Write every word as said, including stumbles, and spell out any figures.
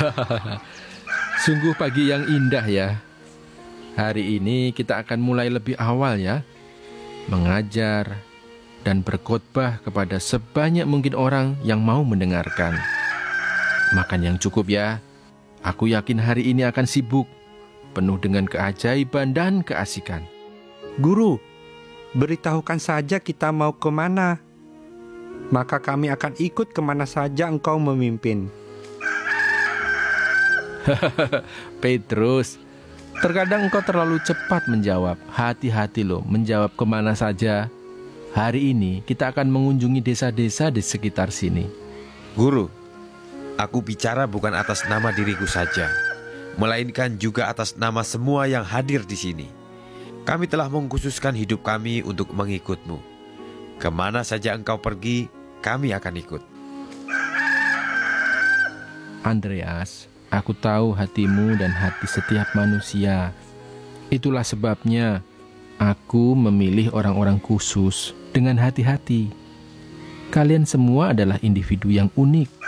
Sungguh pagi yang indah ya. Hari ini kita akan mulai lebih awal ya. Mengajar dan berkhotbah kepada sebanyak mungkin orang yang mau mendengarkan. Makan yang cukup ya. Aku yakin hari ini akan sibuk, penuh dengan keajaiban dan keasikan. Guru, beritahukan saja kita mau kemana. Maka kami akan ikut kemana saja engkau memimpin. Petrus, terkadang engkau terlalu cepat menjawab. Hati-hati loh menjawab kemana saja. Hari ini kita akan mengunjungi desa-desa di sekitar sini. Guru, aku bicara bukan atas nama diriku saja, melainkan juga atas nama semua yang hadir di sini. Kami telah mengkhususkan hidup kami untuk mengikutmu. Kemana saja engkau pergi, kami akan ikut. Andreas, aku tahu hatimu dan hati setiap manusia. Itulah sebabnya aku memilih orang-orang khusus dengan hati-hati. Kalian semua adalah individu yang unik.